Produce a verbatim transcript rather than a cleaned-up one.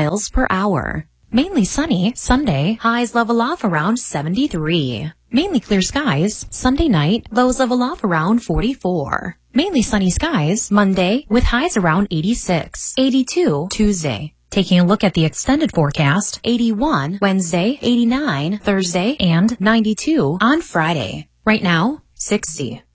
miles per hour. Mainly sunny, Sunday, highs level off around seventy-three. Mainly clear skies, Sunday night, lows level off around forty-four. Mainly sunny skies, Monday, with highs around eighty-six. eighty-two, Tuesday. Taking a look at the extended forecast, eighty-one Wednesday, eighty-nine Thursday, and ninety-two on Friday. Right now, sixty.